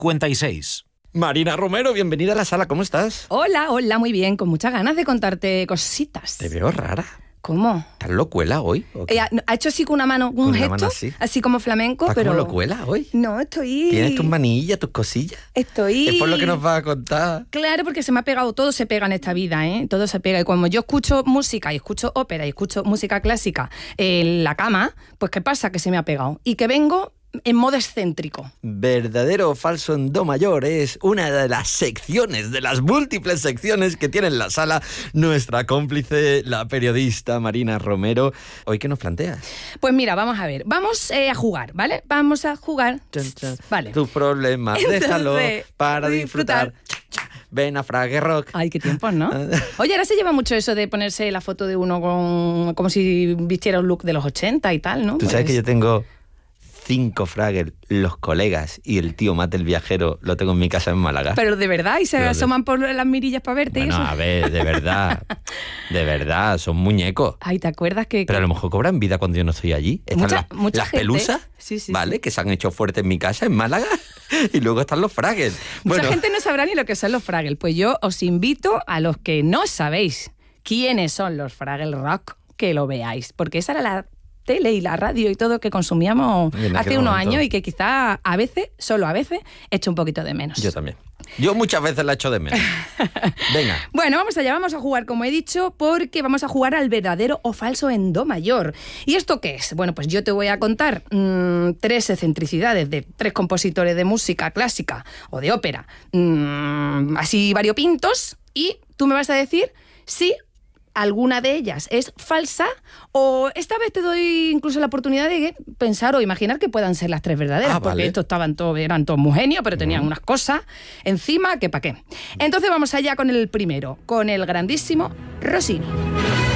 56. Marina Romero, bienvenida a la sala, ¿cómo estás? Hola, muy bien, con muchas ganas de contarte cositas. Te veo rara. ¿Cómo? ¿Estás locuela hoy? Ha hecho así con una mano, un gesto, así como flamenco, ¿Estás pero... como locuela hoy? No, estoy... ¿Tienes tus manillas, tus cosillas? Estoy... Es por lo que nos vas a contar. Claro, porque se me ha pegado, todo se pega en esta vida, ¿eh? Todo se pega. Y cuando yo escucho música y escucho ópera y escucho música clásica en la cama, pues ¿qué pasa? Que se me ha pegado. Y que vengo en modo excéntrico. Verdadero o falso en do mayor es una de las secciones, de las múltiples secciones que tiene en la sala nuestra cómplice, la periodista Marina Romero. ¿Hoy qué nos planteas? Pues mira, vamos a ver, vamos a jugar, ¿vale? Vamos a jugar. Chan, chan. Vale. Tus problemas, déjalo para disfrutar. Ven a Fraggle Rock. Ay, qué tiempos, ¿no? Oye, ahora se lleva mucho eso de ponerse la foto de uno con como si vistiera un look de los 80 y tal, ¿no? Tú sabes que yo tengo 5 Fraggle, los colegas y el tío Mate el viajero, lo tengo en mi casa en Málaga. Pero de verdad, y se asoman por las mirillas para verte. Bueno, y eso. a ver, de verdad, son muñecos. Ay, ¿te acuerdas que...? Pero a lo mejor cobran vida cuando yo no estoy allí. Están mucha las gente. pelusas, Sí, ¿vale? sí. Que se han hecho fuertes en mi casa, en Málaga. Y luego están los Fraggle. Mucha gente no sabrá ni lo que son los Fraggle. Pues yo os invito a los que no sabéis quiénes son los Fraggle Rock, que lo veáis. Porque esa era la tele y la radio y todo que consumíamos hace unos años y que quizá a veces, solo a veces, echo un poquito de menos. Yo también. Yo muchas veces la echo de menos. Venga. Bueno, vamos allá, vamos a jugar, como he dicho, porque vamos a jugar al verdadero o falso en do mayor. ¿Y esto qué es? Bueno, pues yo te voy a contar 3 excentricidades de 3 compositores de música clásica o de ópera, así variopintos, y tú me vas a decir si alguna de ellas es falsa, o esta vez te doy incluso la oportunidad de pensar o imaginar que puedan ser las 3 verdaderas, porque vale. estos eran todos muy genios, pero tenían unas cosas encima que pa' qué. Entonces vamos allá con el primero, con el grandísimo Rossini.